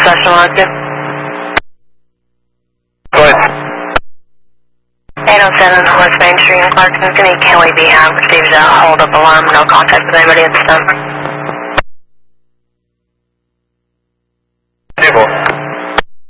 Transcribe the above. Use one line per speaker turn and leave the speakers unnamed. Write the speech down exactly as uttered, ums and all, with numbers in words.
session one oh two.
Go ahead.
eight oh seven West Main Street in Clarkson. It's going to be Kelly B. Ham. Receives a hold up alarm. No contact with anybody at this time.